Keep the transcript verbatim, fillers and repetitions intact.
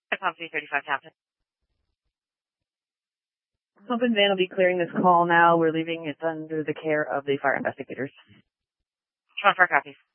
Pump three thirty-five, Captain. Pump and van will be clearing this call now. We're leaving it under the care of the fire investigators. twenty-four copies.